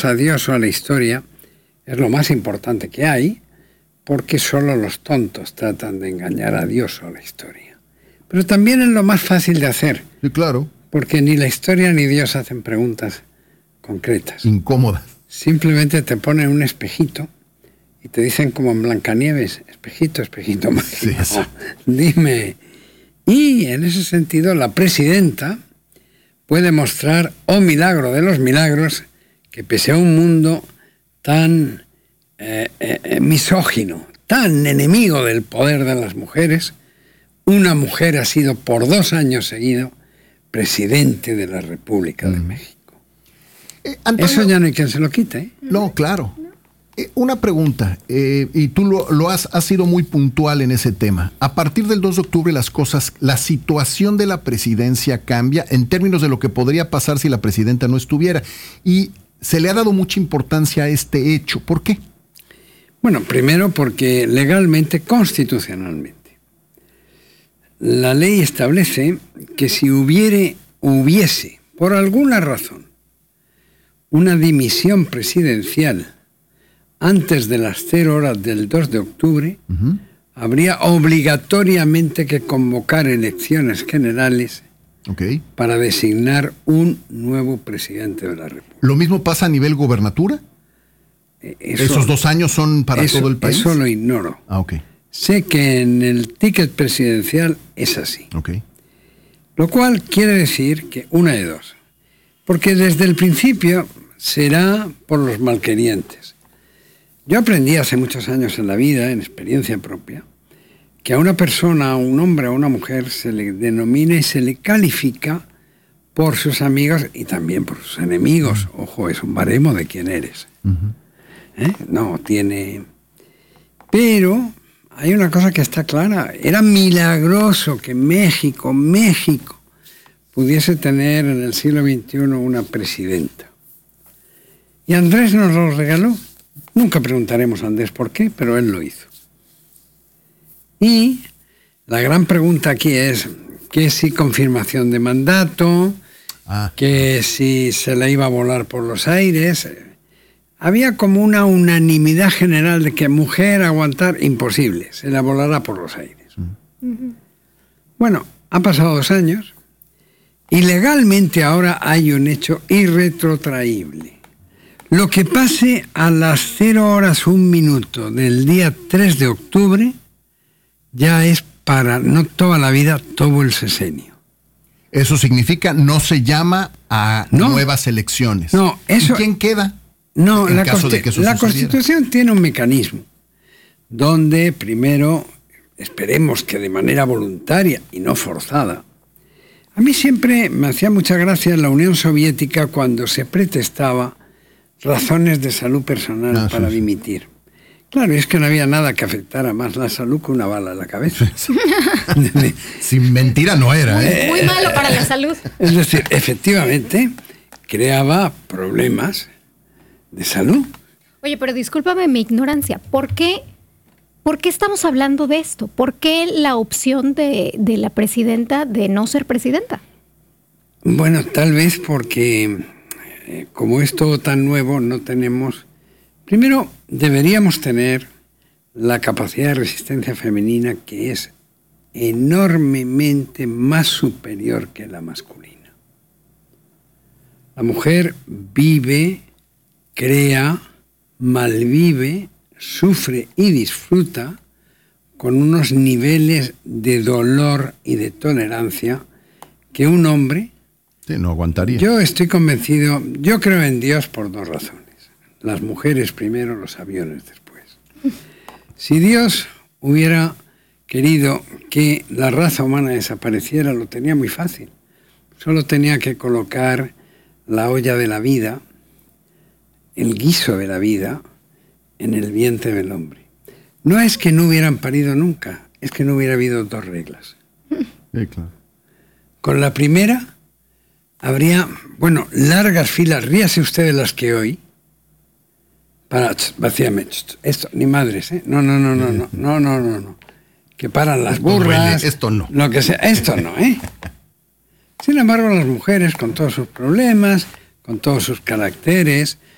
engañemos a Dios o a la historia es lo más importante que hay, porque solo los tontos tratan de engañar a Dios o a la historia. Pero también es lo más fácil de hacer. Sí, claro. Porque ni la historia ni Dios hacen preguntas concretas. Incómodas. Simplemente te ponen un espejito y te dicen como en Blancanieves, espejito, espejito mágico. Sí, Dime. Y en ese sentido la presidenta puede mostrar, oh milagro de los milagros, que pese a un mundo tan misógino, tan enemigo del poder de las mujeres, una mujer ha sido por 2 años seguidos presidente de la República de México. Antonio, eso ya no hay quien se lo quite, ¿eh? No, claro. Una pregunta, y tú lo has sido muy puntual en ese tema. A partir del 2 de octubre la situación de la presidencia cambia en términos de lo que podría pasar si la presidenta no estuviera. Y se le ha dado mucha importancia a este hecho. ¿Por qué? Bueno, primero porque legalmente, constitucionalmente, la ley establece que si hubiese, por alguna razón, una dimisión presidencial antes de las 0 horas del 2 de octubre, habría obligatoriamente que convocar elecciones generales para designar un nuevo presidente de la República. ¿Lo mismo pasa a nivel gobernatura? ¿Esos 2 años son para todo el país? Eso lo ignoro. Sé que en el ticket presidencial es así. Lo cual quiere decir que una de dos. Porque desde el principio será por los malquerientes. Yo aprendí hace muchos años en la vida, en experiencia propia, que a una persona, a un hombre o a una mujer se le denomina y se le califica por sus amigos y también por sus enemigos. Ojo, es un baremo de quién eres. No tiene... Pero hay una cosa que está clara. Era milagroso que México pudiese tener en el siglo XXI una presidenta. Y Andrés nos lo regaló. Nunca preguntaremos a Andrés por qué, pero él lo hizo. Y la gran pregunta aquí es que si confirmación de mandato, que si se la iba a volar por los aires. Había como una unanimidad general de que mujer aguantar imposible, se la volará por los aires. Bueno, han pasado 2 años y legalmente ahora hay un hecho irretrotraíble. Lo que pase a las 0 horas 1 minuto del día 3 de octubre ya es para no toda la vida, todo el sexenio. Eso significa no se llama a nuevas elecciones. No, eso. ¿Y quién queda? No, la Constitución tiene un mecanismo donde primero, esperemos que de manera voluntaria y no forzada. A mí siempre me hacía mucha gracia en la Unión Soviética cuando se pretestaba razones de salud personal para dimitir. Claro, es que no había nada que afectara más la salud que una bala en la cabeza. Sin mentira no era. Muy malo para la salud. Es decir, efectivamente, creaba problemas de salud. Oye, pero discúlpame mi ignorancia. ¿Por qué estamos hablando de esto? ¿Por qué la opción de la presidenta de no ser presidenta? Bueno, tal vez porque como es todo tan nuevo, no tenemos... Primero, deberíamos tener la capacidad de resistencia femenina que es enormemente más superior que la masculina. La mujer vive, crea, malvive, sufre y disfruta con unos niveles de dolor y de tolerancia que un hombre... Sí, no aguantaría. Yo estoy convencido, yo creo en Dios por 2 razones. Las mujeres primero, los aviones después. Si Dios hubiera querido que la raza humana desapareciera, lo tenía muy fácil. Solo tenía que colocar la olla de la vida, el guiso de la vida, en el vientre del hombre. No es que no hubieran parido nunca, es que no hubiera habido 2 reglas. Sí, claro. Con la primera habría, largas filas, ríase usted de las que hoy, para, vacíame, esto, ni madres, ¿eh? No. Que paran las burras. Esto no. Lo que sea, esto no, ¿eh? Sin embargo, las mujeres, con todos sus problemas, con todos sus caracteres,